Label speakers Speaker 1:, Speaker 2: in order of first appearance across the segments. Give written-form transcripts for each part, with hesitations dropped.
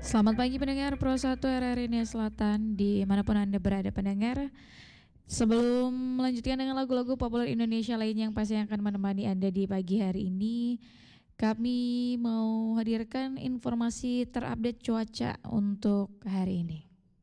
Speaker 1: Selamat pagi pendengar Pro 1 RRI Nia Selatan dimanapun Anda berada pendengar. Sebelum melanjutkan dengan lagu-lagu populer Indonesia lain yang pasti akan menemani Anda di pagi hari ini, kami mau hadirkan informasi terupdate cuaca untuk hari ini.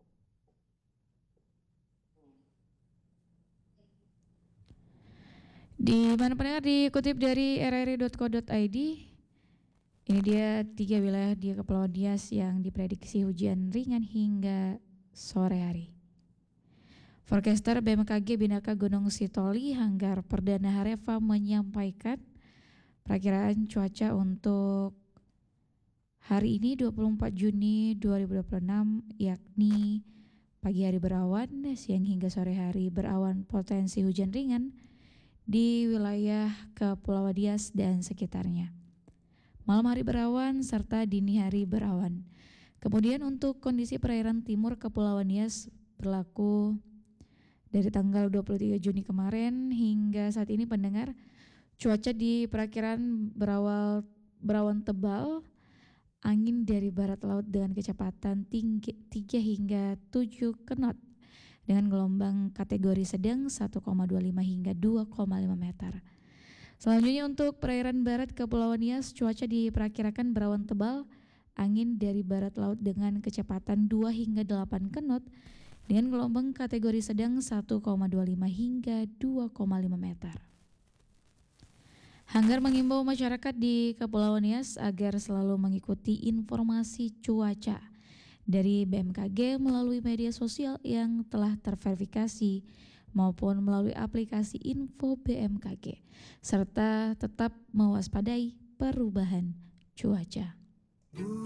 Speaker 1: Di mana pendengar dikutip dari rri.co.id, ini dia 3 wilayah di Kepulauan Nias yang diprediksi hujan ringan hingga sore hari. Forecaster BMKG Bintaka Gunung Sitoli Hanggar Perdana Hareva menyampaikan perakiraan cuaca untuk hari ini 24 Juni 2026 yakni pagi hari berawan, siang hingga sore hari berawan potensi hujan ringan di wilayah Kepulauan Nias dan sekitarnya. Malam hari berawan serta dini hari berawan. Kemudian untuk kondisi perairan timur Kepulauan Nias berlaku dari tanggal 23 Juni kemarin hingga saat ini pendengar, cuaca di perkiraan berawan tebal, angin dari barat laut dengan kecepatan tinggi 3 hingga 7 knot dengan gelombang kategori sedang 1,25 hingga 2,5 meter. Selanjutnya untuk perairan barat Kepulauan Nias, cuaca diperkirakan berawan tebal, angin dari barat laut dengan kecepatan 2 hingga 8 knot dengan gelombang kategori sedang 1,25 hingga 2,5 meter. Hanggar mengimbau masyarakat di Kepulauan Nias agar selalu mengikuti informasi cuaca dari BMKG melalui media sosial yang telah terverifikasi maupun melalui aplikasi info BMKG, serta tetap mewaspadai perubahan cuaca.